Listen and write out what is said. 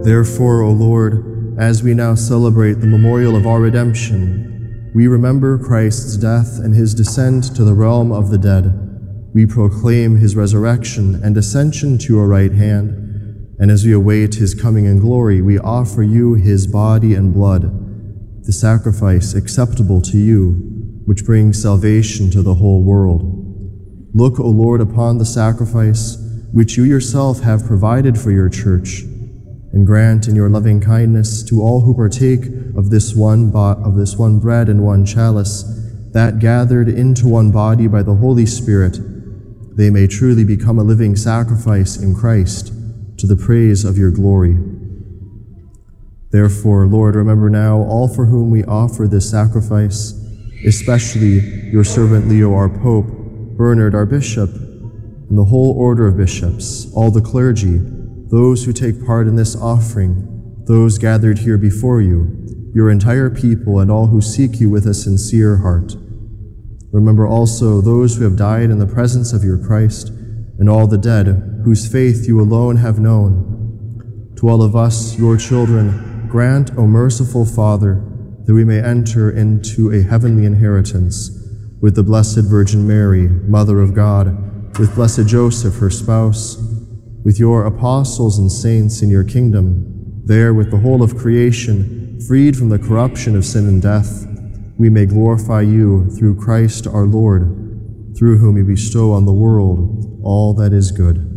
Therefore, O Lord, as we now celebrate the memorial of our redemption, we remember Christ's death and his descent to the realm of the dead. We proclaim his resurrection and ascension to your right hand, and as we await his coming in glory, we offer you his body and blood, the sacrifice acceptable to you, which brings salvation to the whole world. Look, O Lord, upon the sacrifice which you yourself have provided for your church, and grant in your loving kindness to all who partake of this one bread and one chalice, that gathered into one body by the Holy Spirit, they may truly become a living sacrifice in Christ, to the praise of your glory. Therefore, Lord, remember now all for whom we offer this sacrifice, especially your servant Leo, our Pope, Bernard, our Bishop, and the whole order of bishops, all the clergy, those who take part in this offering, those gathered here before you, your entire people, and all who seek you with a sincere heart. Remember also those who have died in the presence of your Christ, and all the dead, whose faith you alone have known. To all of us, your children, grant, O merciful Father, that we may enter into a heavenly inheritance with the Blessed Virgin Mary, Mother of God, with blessed Joseph, her spouse, with your apostles and saints in your kingdom, there with the whole of creation, freed from the corruption of sin and death, we may glorify you through Christ our Lord, through whom you bestow on the world all that is good.